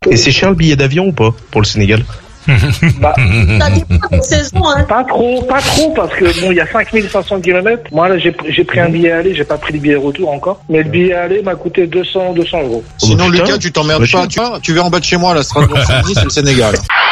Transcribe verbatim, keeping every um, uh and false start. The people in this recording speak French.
Et c'est cher le billet d'avion ou pas pour le Sénégal? Bah, Ça dépend de la saison, hein. pas trop, pas trop, parce que bon, il y a cinq mille cinq cents kilomètres. Moi, là, j'ai, j'ai pris un billet aller, j'ai pas pris le billet retour encore. Mais le billet aller m'a coûté deux cents, deux cents euros. Sinon, Oh, putain. Lucas, tu t'emmerdes Bah, pas. Tu, tu vas en bas de chez moi, la Strasbourg-Saint-Denis, c'est le Sénégal.